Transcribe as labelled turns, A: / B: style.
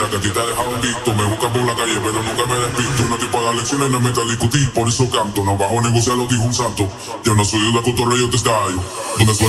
A: sincera, que a ti te ha dejado visto. Me busca por la calle, pero nunca me despisto. Una tipa de lecciones no me meto a discutir, por eso canto. No bajo a negociar, lo dijo un santo. Yo no soy de la cotorreo, yo te estallo. Donde suena